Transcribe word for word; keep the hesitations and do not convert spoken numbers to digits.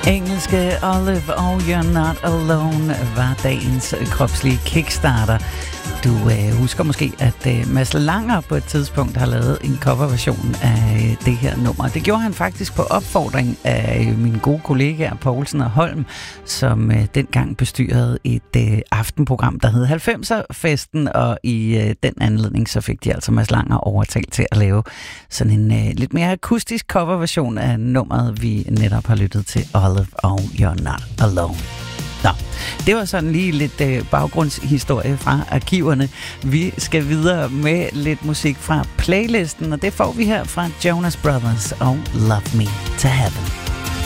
Engelske Olive og You're Not Alone var dagens kropslige kickstarter. Du øh, husker måske, at øh, Mads Langer på et tidspunkt har lavet en coverversion af øh, det her nummer. Det gjorde han faktisk på opfordring af øh, mine gode kollegaer Poulsen og Holm, som øh, dengang bestyrede et øh, aftenprogram, der hed halvfemser-festen, og i øh, den anledning så fik de altså Mads Langer overtalt til at lave sådan en øh, lidt mere akustisk coverversion af nummeret, vi netop har lyttet til, Olive og You're Not Alone. Nå, det var sådan lige lidt øh, baggrundshistorie fra arkiverne. Vi skal videre med lidt musik fra playlisten, og det får vi her fra Jonas Brothers og Love Me to Heaven.